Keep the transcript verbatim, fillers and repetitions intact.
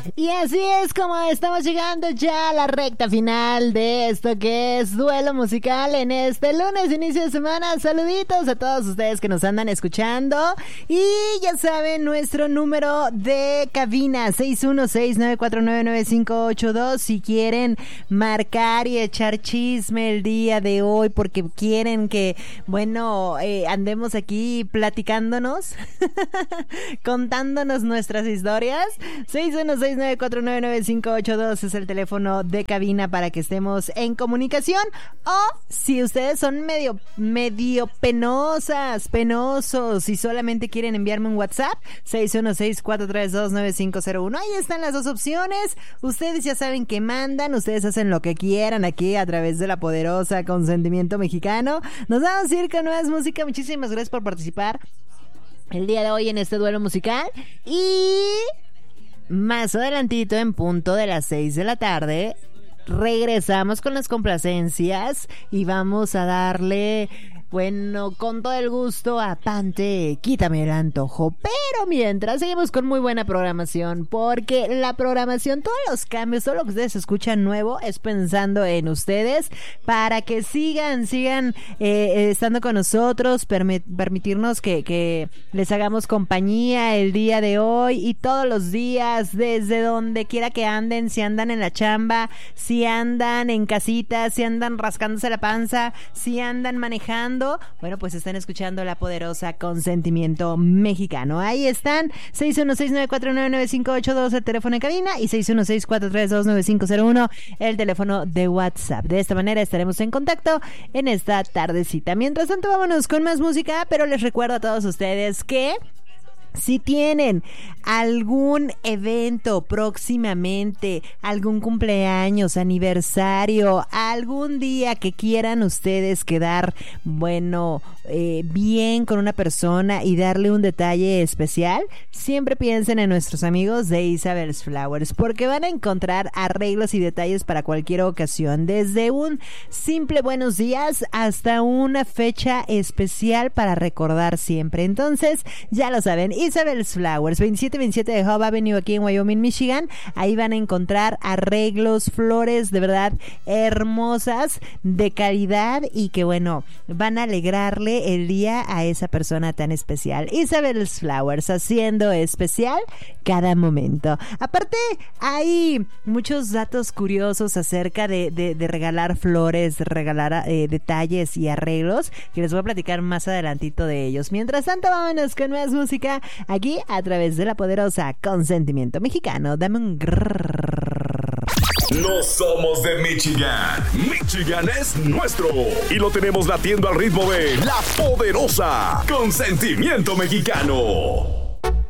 Y así es como estamos llegando ya a la recta final de esto que es Duelo Musical en este lunes, inicio de semana. Saluditos a todos ustedes que nos andan escuchando. Y ya saben, nuestro número de cabina seis uno seis, nueve cuatro nueve, nueve cinco ocho dos. Si quieren marcar y echar chisme el día de hoy porque quieren que, bueno, eh, andemos aquí platicándonos, contándonos nuestras historias. seis uno seis, nueve cuatro nueve, nueve cinco ocho dos es el teléfono de cabina para que estemos en comunicación. O si ustedes son medio medio penosas, penosos y solamente quieren enviarme un WhatsApp, seis uno seis, cuatro tres dos, nueve cinco cero uno. Ahí están las dos opciones. Ustedes ya saben que mandan, ustedes hacen lo que quieran aquí a través de la poderosa Consentimiento Mexicano. Nos vamos a ir con nuevas música. Muchísimas gracias por participar el día de hoy en este duelo musical. Y más adelantito, en punto de las seis de la tarde, regresamos con las complacencias y vamos a darle, bueno, con todo el gusto a Pante, Quítame el Antojo. Pero mientras, seguimos con muy buena programación, porque la programación, todos los cambios, todo lo que ustedes escuchan nuevo es pensando en ustedes, para que sigan, sigan eh, estando con nosotros, permi- permitirnos que, que les hagamos compañía el día de hoy y todos los días, desde donde quiera que anden, si andan en la chamba, si andan en casita, si andan rascándose la panza, si andan manejando. Bueno, pues están escuchando la poderosa Consentimiento Mexicano. Ahí están, seis uno seis, nueve cuatro nueve, nueve cinco ocho dos el teléfono de cabina y seis uno seis, cuatro tres dos, nueve cinco cero uno el teléfono de WhatsApp. De esta manera estaremos en contacto en esta tardecita. Mientras tanto, vámonos con más música, pero les recuerdo a todos ustedes que si tienen algún evento próximamente, algún cumpleaños, aniversario, algún día que quieran ustedes quedar, bueno, eh, bien con una persona y darle un detalle especial, siempre piensen en nuestros amigos de Isabel's Flowers, porque van a encontrar arreglos y detalles para cualquier ocasión, desde un simple buenos días hasta una fecha especial para recordar siempre. Entonces, ya lo saben, Isabel's Flowers, veintisiete veintisiete de Hope Avenue aquí en Wyoming, Michigan. Ahí van a encontrar arreglos, flores de verdad hermosas, de calidad y que, bueno, van a alegrarle el día a esa persona tan especial. Isabel's Flowers, haciendo especial cada momento. Aparte, hay muchos datos curiosos acerca de, de, de regalar flores, de regalar eh, detalles y arreglos, que les voy a platicar más adelantito de ellos. Mientras tanto, vámonos con más música aquí a través de la poderosa Consentimiento Mexicano. Dame un grrrr. No somos de Michigan. Michigan es nuestro. Y lo tenemos latiendo al ritmo de la poderosa Consentimiento Mexicano.